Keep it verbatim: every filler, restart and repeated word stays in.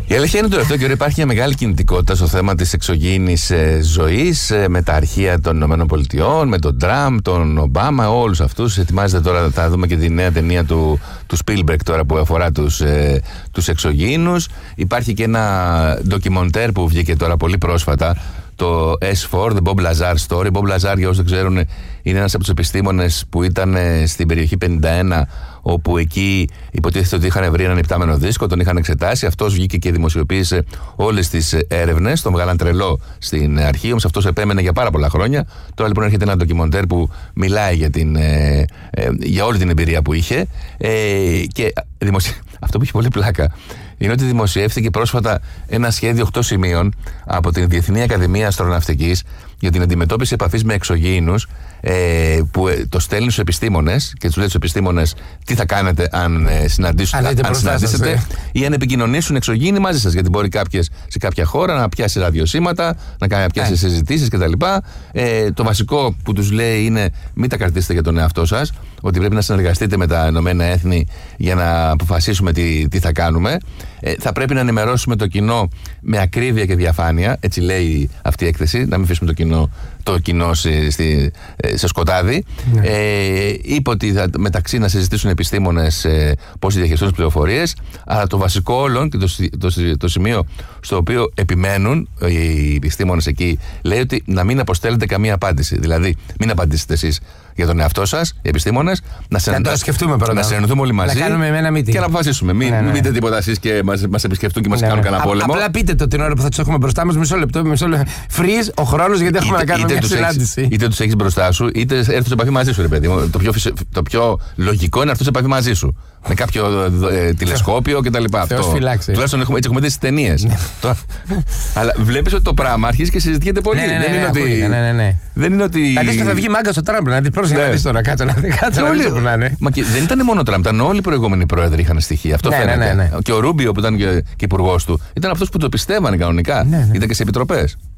Η αλήθεια είναι ότι τελευταίο καιρό υπάρχει μια μεγάλη κινητικότητα στο θέμα της εξωγήινης ε, ζωής ε, με τα αρχεία των ΗΠΑ, με τον Τραμπ, τον Ομπάμα, όλους αυτούς. Ετοιμάζεται τώρα, θα δούμε και τη νέα ταινία του, του Spielberg τώρα που αφορά τους, ε, τους εξωγήινους. Υπάρχει και ένα ντοκιμοντέρ που βγήκε τώρα πολύ πρόσφατα, το ες φορ, The Bob Lazar Story. Bob Lazar, για όσους δεν ξέρουν, είναι ένας από τους επιστήμονες που ήταν στην περιοχή πενήντα ένα, όπου εκεί υποτίθεται ότι είχαν βρει έναν υπτάμενο δίσκο, τον είχαν εξετάσει. Αυτός βγήκε και δημοσιοποίησε όλες τις έρευνες. Τον βγάλαν τρελό στην αρχή, όμως αυτός επέμενε για πάρα πολλά χρόνια. Τώρα λοιπόν έρχεται ένα ντοκιμοντέρ που μιλάει για, την, ε, ε, για όλη την εμπειρία που είχε. Ε, και δημοσι... αυτό που έχει πολύ πλάκα είναι ότι δημοσιεύθηκε πρόσφατα ένα σχέδιο οκτώ σημείων από την Διεθνή Ακαδημία Αστροναυτικής για την αντιμετώπιση επαφής με εξωγήινους, ε, που ε, το στέλνει στους επιστήμονες και τους λέει στους επιστήμονες τι θα κάνετε αν, ε, συναντήσουν, αν, αν συναντήσετε σας, ε. ή αν επικοινωνήσουν εξωγήινοι μαζί σας. Γιατί μπορεί κάποιες, σε κάποια χώρα να πιάσει ραδιοσύματα, να κάνει να πιάσει ε. συζητήσεις κτλ. Ε, το βασικό που τους λέει είναι μην τα κρατήσετε για τον εαυτό σας, ότι πρέπει να συνεργαστείτε με τα Ηνωμένα Έθνη για να αποφασίσουμε τι, τι θα κάνουμε. Ε, θα πρέπει να ενημερώσουμε το κοινό με ακρίβεια και διαφάνεια, έτσι λέει αυτή η έκθεση, να μην αφήσουμε το κοινό, το κοινό σε, στη, σε σκοτάδι. Ναι. Ε, είπε ότι θα, μεταξύ να συζητήσουν επιστήμονες ε, πώς διαχειριστούν τις πληροφορίες, αλλά το βασικό όλων και το, το, το σημείο στο οποίο επιμένουν οι επιστήμονες εκεί, λέει ότι να μην αποστέλλετε καμία απάντηση. Δηλαδή, μην απαντήσετε εσείς για τον εαυτό σας, οι επιστήμονες, να, σε... να, σκεφτούμε πρώτα. Να συνεννοηθούμε όλοι μαζί να κάνουμε ένα meeting και να αποφασίσουμε. Μην, ναι, ναι. μην πείτε τίποτα εσείς και μας, μας επισκεφτούν και μας ναι, κάνουν ναι. κανένα Α, πόλεμο. Απλά πείτε το την ώρα που θα τους έχουμε μπροστά μας, μισό λεπτό, μισό λεπτό. Freeze ο χρόνος, γιατί έχουμε είτε, να κάνουμε μια συνάντηση. Είτε τους έχεις μπροστά σου, είτε έρθουν σε επαφή μαζί σου, ρε παιδί μου. Το πιο, το πιο λογικό είναι να έρθουν σε επαφή μαζί σου. Με κάποιο ε, τηλεσκόπιο κτλ. Τουλάχιστον έχουμε, έτσι έχουμε δει στις ταινίες. Αλλά βλέπεις ότι το πράγμα αρχίζει και συζητιέται πολύ. Δεν είναι ότι. Δηλαδή θα βγει μάγκα στο Τραμπ, να δει πρόσεχε να δει τώρα, κάτσε να δει. Δεν ήταν μόνο ο Τραμπ, ήταν όλοι οι προηγούμενοι πρόεδροι είχαν στοιχεία. Αυτό φαίνεται. Και ο Ρούμπιο που ήταν και υπουργός του ήταν αυτός που το πιστεύανε κανονικά. Ήταν και σε επιτροπές.